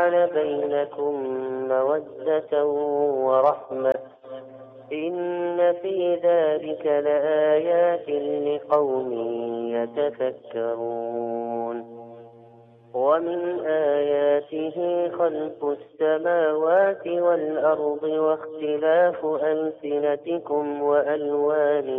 وجعل بينكم مودة ورحمة إن في ذلك لآيات لقوم يتفكرون. ومن آياته خلق السماوات والأرض واختلاف ألسنتكم وألوانكم